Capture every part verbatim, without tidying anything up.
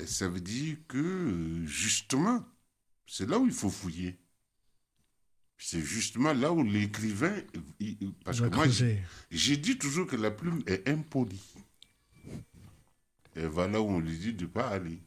ça veut dire que, justement, c'est là où il faut fouiller. C'est justement là où l'écrivain... il- Il Parce que doit moi, j'ai creuser. j'ai dit toujours que la plume est impolie. Et voilà où on lui dit de ne pas aller.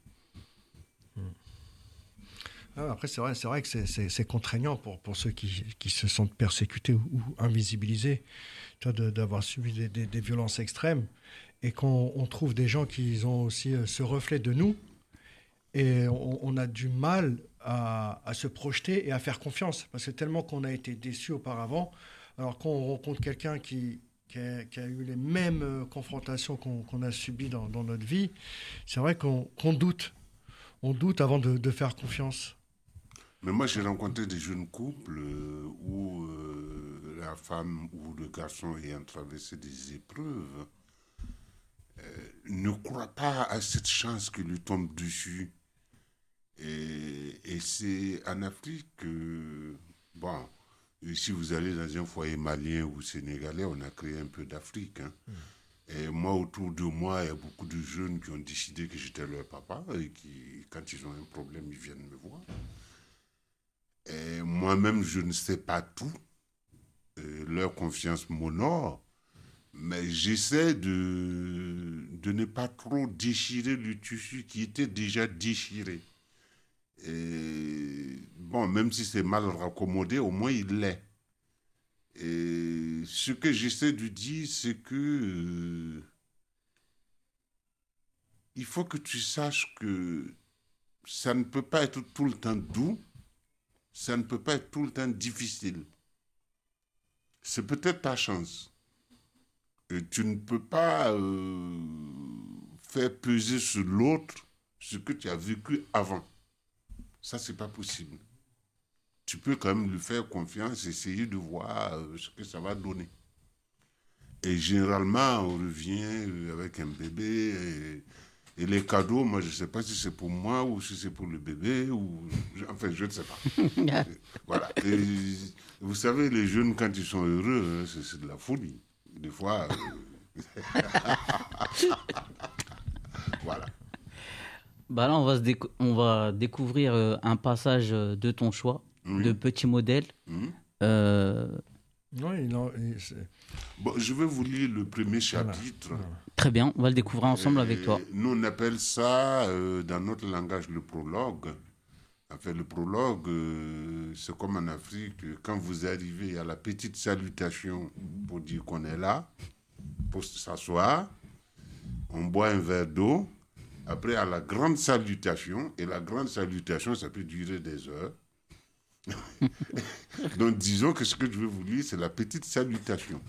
Ah, après, c'est vrai, c'est vrai que c'est, c'est- c'est contraignant pour, pour ceux qui, qui se sentent persécutés ou, ou invisibilisés, tu vois, de- d'avoir subi des, des- des violences extrêmes et qu'on on trouve des gens qui ont aussi euh, ce reflet de nous et on, on a du mal à, à se projeter et à faire confiance parce que tellement qu'on a été déçus auparavant, alors qu'on rencontre quelqu'un qui, qui, a, qui a eu les mêmes euh, confrontations qu'on, qu'on a subies dans, dans notre vie, c'est vrai qu'on, qu'on doute. On doute avant de, de faire confiance. Mais moi, j'ai rencontré des jeunes couples euh, où euh, la femme ou le garçon ayant traversé des épreuves ne croit pas à cette chance qui lui tombe dessus. Et, et c'est en Afrique que, bon, si vous allez dans un foyer malien ou sénégalais, on a créé un peu d'Afrique. Hein. Et moi, autour de moi, il y a beaucoup de jeunes qui ont décidé que j'étais leur papa et qui, quand ils ont un problème, ils viennent me voir. Et moi-même, je ne sais pas tout. Et leur confiance m'honore. Mais j'essaie de, de ne pas trop déchirer le tissu qui était déjà déchiré. Et bon, même si c'est mal raccommodé, au moins il l'est. Et ce que j'essaie de dire, c'est que euh, il faut que tu saches que ça ne peut pas être tout le temps doux, ça ne peut pas être tout le temps difficile. C'est peut-être ta chance. Et tu ne peux pas euh, faire peser sur l'autre ce que tu as vécu avant. Ça, c'est pas possible. Tu peux quand même lui faire confiance, essayer de voir euh, ce que ça va donner. Et généralement, on revient euh, avec un bébé. Et, et les cadeaux, moi, je ne sais pas si c'est pour moi ou si c'est pour le bébé. Ou, enfin, je ne sais pas. Et voilà. Et vous savez, les jeunes, quand ils sont heureux, hein, c'est, c'est de la folie. Des fois, euh, voilà. Bah là, on va, se déco- on va découvrir euh, un passage euh, de ton choix, de Oui. Petit Modèle. Mhm. Euh, Oui, il en- il- c'est- Bon, je vais vous lire le premier voilà. chapitre. Voilà. Très bien, on va le découvrir ensemble avec toi. Et nous, on appelle ça, euh, dans notre langage, le prologue. Enfin, le prologue, euh, c'est comme en Afrique, quand vous arrivez à la petite salutation pour dire qu'on est là, pour s'asseoir, on boit un verre d'eau, après à la grande salutation, et la grande salutation, ça peut durer des heures. Donc, disons que ce que je vais vous lire, c'est la petite salutation.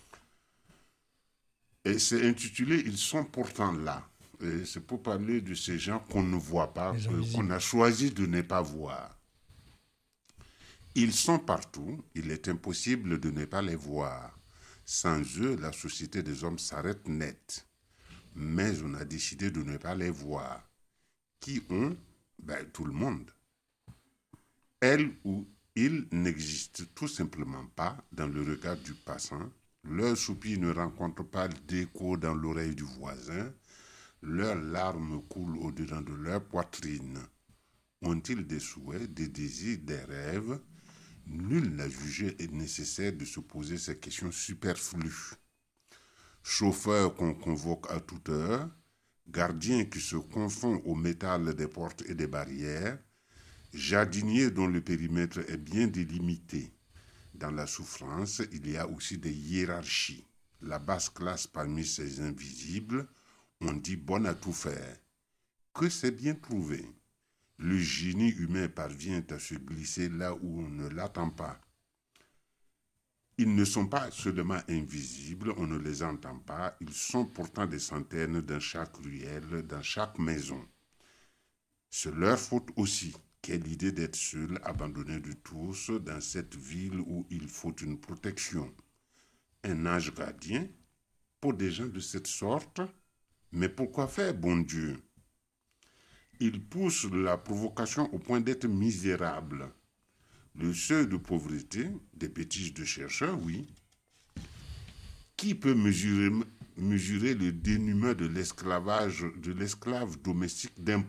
Et c'est intitulé Ils sont pourtant là. Et c'est pour parler de ces gens qu'on ne voit pas, Les euh, qu'on invisibles. a choisi de ne pas voir. Ils sont partout, il est impossible de ne pas les voir. Sans eux, la société des hommes s'arrête net. Mais on a décidé de ne pas les voir. Qui ont? Ben, tout le monde. Elle ou il n'existent tout simplement pas dans le regard du passant. Leurs soupirs ne rencontrent pas d'écho dans l'oreille du voisin. Leurs larmes coulent au-dedans de leur poitrine. Ont-ils des souhaits, des désirs, des rêves? Nul n'a jugé nécessaire de se poser ces questions superflues. Chauffeur qu'on convoque à toute heure, gardien qui se confond au métal des portes et des barrières, jardinier dont le périmètre est bien délimité. Dans la souffrance, il y a aussi des hiérarchies. La basse classe parmi ces invisibles, on dit bonne à tout faire. Que c'est bien trouvé. Le génie humain parvient à se glisser là où on ne l'attend pas. Ils ne sont pas seulement invisibles, on ne les entend pas, ils sont pourtant des centaines dans chaque ruelle, dans chaque maison. C'est leur faute aussi. Quelle idée d'être seul, abandonné de tous, dans cette ville où il faut une protection. Un ange gardien, pour des gens de cette sorte, mais pourquoi faire, bon Dieu? Il pousse la provocation au point d'être misérable. Le seuil de pauvreté, des bêtises de chercheurs, oui. Qui peut mesurer, mesurer le dénuement de l'esclavage, de l'esclave domestique d'un